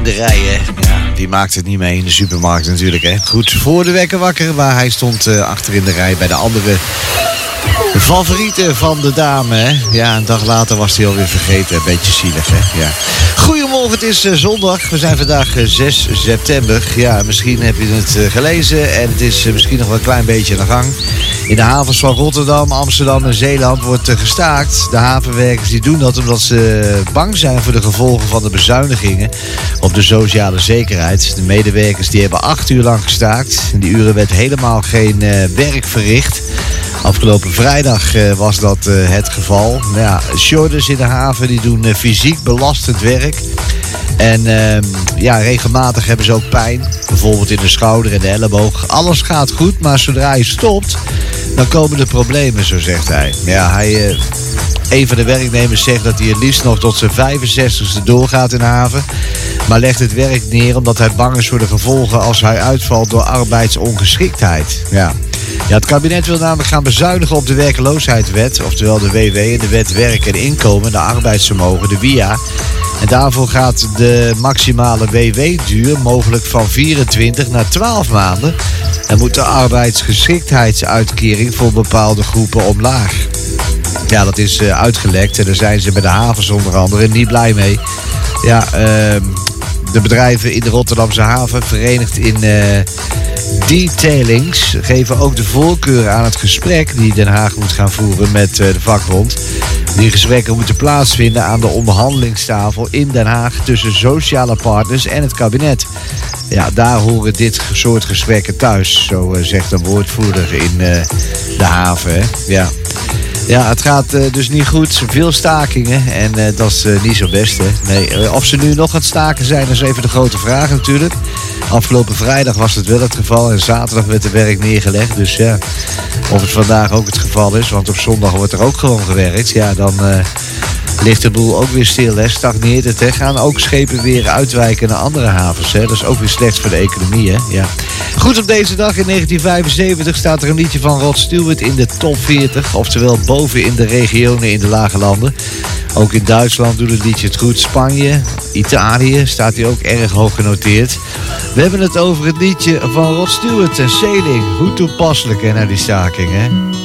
de rij, hè. Ja, die maakt het niet mee in de supermarkt natuurlijk, hè. Goed, voor de wekker wakker, waar hij stond achter in de rij bij de andere favorieten van de dame, hè. Ja, een dag later was hij alweer vergeten. Een beetje zielig, hè. Ja. Goedemorgen, het is zondag. We zijn vandaag 6 september. Ja, misschien heb je het gelezen en het is misschien nog wel een klein beetje aan de gang. In de havens van Rotterdam, Amsterdam en Zeeland wordt gestaakt. De havenwerkers die doen dat omdat ze bang zijn voor de gevolgen van de bezuinigingen op de sociale zekerheid. De medewerkers die hebben 8 uur lang gestaakt. In die uren werd helemaal geen werk verricht. Afgelopen vrijdag was dat het geval. Ja, shorters in de haven die doen fysiek belastend werk. En regelmatig hebben ze ook pijn. Bijvoorbeeld in de schouder en de elleboog. Alles gaat goed, maar zodra je stopt, dan komen de problemen, zo zegt hij. Ja, een van de werknemers zegt dat hij het liefst nog tot zijn 65ste doorgaat in de haven. Maar legt het werk neer omdat hij bang is voor de gevolgen als hij uitvalt door arbeidsongeschiktheid. Ja, het kabinet wil namelijk gaan bezuinigen op de werkloosheidswet, oftewel de WW en de wet werk en inkomen, de arbeidsvermogen, de WIA. En daarvoor gaat de maximale WW-duur mogelijk van 24 naar 12 maanden. En moet de arbeidsgeschiktheidsuitkering voor bepaalde groepen omlaag. Ja, dat is uitgelekt en daar zijn ze bij de havens onder andere niet blij mee. Ja, de bedrijven in de Rotterdamse haven, verenigd in detailings, geven ook de voorkeur aan het gesprek die Den Haag moet gaan voeren met de vakbond. Die gesprekken moeten plaatsvinden aan de onderhandelingstafel in Den Haag tussen sociale partners en het kabinet. Ja, daar horen dit soort gesprekken thuis, zo zegt een woordvoerder in de haven. Hè? Ja. Ja, het gaat dus niet goed. Veel stakingen en dat is niet zo best. Hè? Nee, of ze nu nog aan het staken zijn, dat is even de grote vraag natuurlijk. Afgelopen vrijdag was het wel het geval en zaterdag werd de werk neergelegd. Dus ja, of het vandaag ook het geval is, want op zondag wordt er ook gewoon gewerkt. Ja, dan ligt de boel ook weer stil, hè? Stagneert het. Hè? Gaan ook schepen weer uitwijken naar andere havens. Hè? Dat is ook weer slecht voor de economie. Hè? Ja. Goed, op deze dag in 1975 staat er een liedje van Rod Stewart in de top 40. Oftewel boven in de regionen in de lage landen. Ook in Duitsland doet het liedje het goed. Spanje, Italië staat hij ook erg hoog genoteerd. We hebben het over het liedje van Rod Stewart en Sailing. Hoe toepasselijk hè, naar die staking, hè?